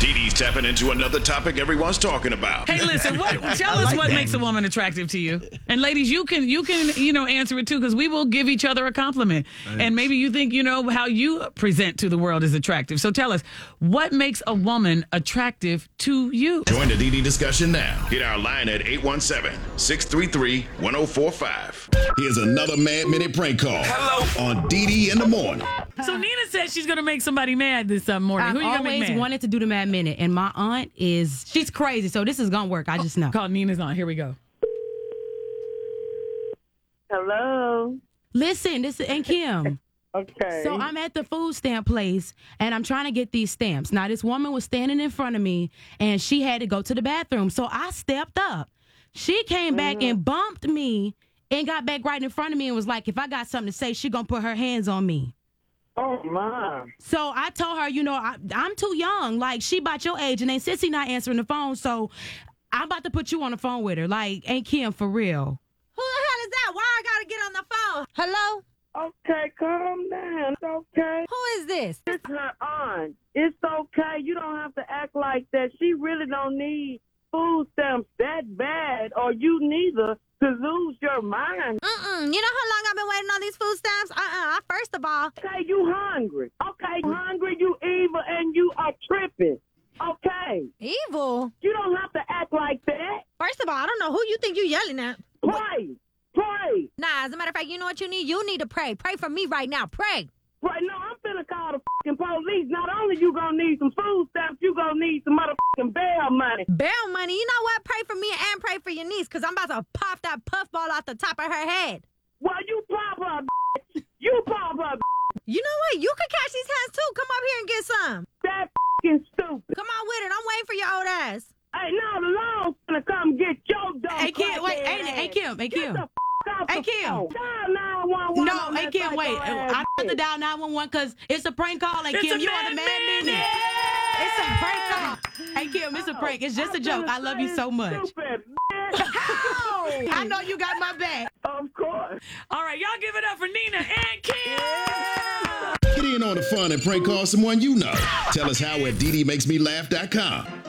Dee Dee's tapping into another topic everyone's talking about. Hey, listen, tell us what makes a woman attractive to you. And ladies, you can answer it too, because we will give each other a compliment. Nice. And maybe you think, how you present to the world is attractive. So tell us, what makes a woman attractive to you? Join the Dee Dee discussion now. Hit our line at 817-633-1045. Here's another Mad Minute prank call. Hello. On Dee Dee in the morning. So Nina said she's going to make somebody mad this morning. Who are you going to make mad? I always wanted to do the Mad Minute, and my aunt she's crazy, so this is going to work. I just know. Call Nina's aunt. Here we go. Hello. Listen, this is Aunt Kim. Okay. So I'm at the food stamp place, and I'm trying to get these stamps. Now, this woman was standing in front of me, and she had to go to the bathroom. So I stepped up. She came back and bumped me and got back right in front of me and was like, if I got something to say, she going to put her hands on me. Oh, my. So I told her, I'm too young. Like, she about your age, and then Sissy not answering the phone, so I'm about to put you on the phone with her. Like, Aunt Kim, for real. Who the hell is that? Why I gotta get on the phone? Hello? Okay, calm down. It's okay. Who is this? It's her aunt. It's okay. You don't have to act like that. She really don't need food stamps that bad, or you neither, to lose your mind. You know how long I've been waiting on these food stamps? First of all. Okay, you hungry. Okay, you hungry, you evil, and you are tripping. Okay. Evil? You don't have to act like that. First of all, I don't know who you think you yelling at. Pray. Pray. Nah, as a matter of fact, you know what you need? You need to pray. Pray for me right now. Pray. Right now, I'm finna call the fucking police. Not only you gonna need some food stamps, you gonna need some motherfucking bail money. Bail money? You know what? Pray for me and pray for your niece, because I'm about to pop that puffball out the top of her head. Well, you pop her, You pop her, You know what? You can catch these hands, too. Come up here and get some. That fucking stupid. Come on with it. I'm waiting for your old ass. Hey, now the law's gonna come get your dumb Hey, Kim, wait. Hey, Kim. Get the off Hey, the Kim. phone. Dial 911. No, hey, Kim, wait. I have to dial 911 because it's a prank call. Hey, Kim, you on the Mad Minute. It's a prank call. Hey, Kim, it's a prank. It's just a joke. I love you so much. Stupid, I know you got my back. Of course. All right, y'all give it up for Nina and Kim. Get in on the fun and prank call someone you know. Tell us how at DDMakesMeLaugh.com.